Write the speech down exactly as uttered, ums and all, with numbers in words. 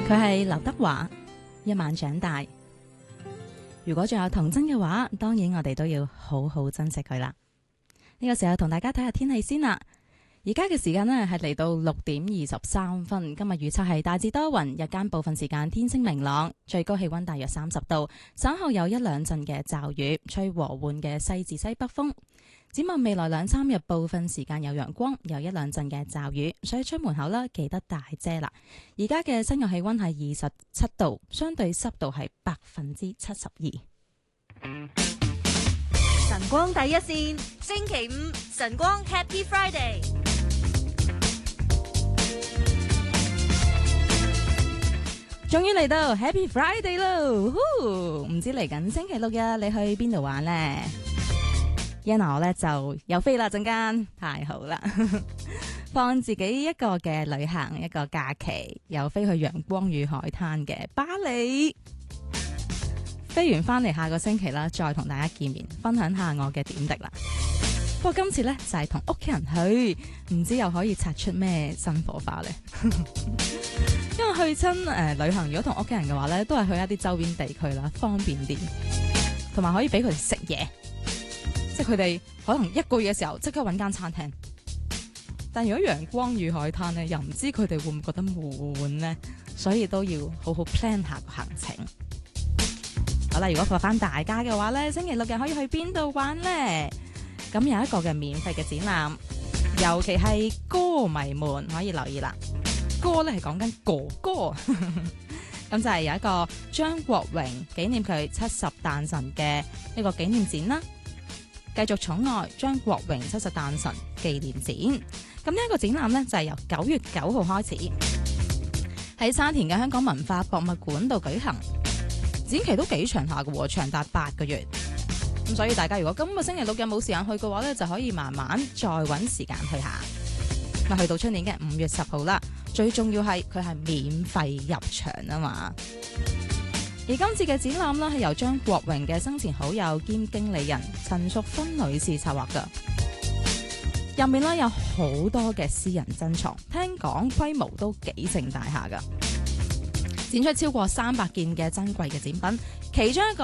佢係劉德華，一晚長大。如果仲有童真嘅話，當然我哋都要好好珍惜佢啦。呢個時候同大家睇下天氣先啦。而家嘅時間呢係嚟到六點二十三分，今日預測係大致多雲，日間部分時間天色明朗，最高氣溫大約三十度，稍後有一兩陣嘅驟雨，吹和緩嘅西至西北風。展望未來兩三日，部分時間有陽光，有一兩陣嘅驟雨，所以出門口啦，記得帶遮啦。而家嘅室外氣溫係二十七度，相對濕度係百分之七十二。 晨光第一線，星期五晨光 Happy Friday。 終於嚟到 Happy Friday 咯！唔知嚟緊星期六日你去邊度玩呢？因為我咧就有飛啦，陣間太好啦，放自己一個嘅旅行，一個假期，又飛去陽光與海灘嘅巴黎。飛完翻嚟，下個星期啦，再同大家見面，分享下我嘅點滴啦。不過今次咧就係同屋企人去，唔知又可以擦出咩新火花咧？因為去親誒、呃、旅行，如果同屋企人嘅話咧，都係去一啲周邊地區啦，方便啲，同埋可以俾佢哋食嘢。即係佢哋可能一個月嘅時候即刻搵間餐廳，但如果陽光與海灘咧，又唔知佢哋會唔會覺得悶呢？所以都要好好 plan 下個行程。好啦，如果問翻大家嘅話咧，星期六日可以去邊度玩呢？咁有一個嘅免費嘅展覽，尤其係歌迷們可以留意啦。歌咧係講緊哥哥，咁就係有一個張國榮紀念佢七十誕辰嘅呢個紀念展啦。繼續寵愛張國榮七十誕辰紀念展，咁呢一個展覽呢，就係由九月九號開始喺沙田嘅香港文化博物館度舉行，展期都幾長下嘅，長達八個月。咁所以大家如果今個星期六日冇時間去嘅話呢，就可以慢慢再揾時間去下。咪去到出年嘅五月十號啦，最重要係佢係免費入場啊嘛。而今次嘅展覽呢，係由張國榮嘅生前好友兼經理人陳淑芬女士策劃噶，入面呢有好多嘅私人珍藏，聽講規模都幾盛大下噶，展出超過三百件嘅珍貴嘅展品，其中一個